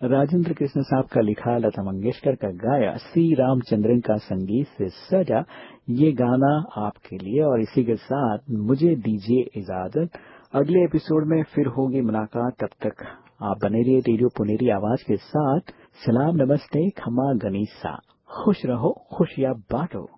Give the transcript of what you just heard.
राजेंद्र कृष्ण साहब का लिखा, लता मंगेशकर का गाया, सी रामचंद्रन का संगीत से सजा ये गाना आपके लिए। और इसी के साथ मुझे दीजिए इजाजत। अगले एपिसोड में फिर होगी मुलाकात। तब तक आप बने रहिए रेडियो पुनेरी आवाज के साथ। सलाम, नमस्ते, खमा गनीसा। खुश रहो, खुशियां बांटो।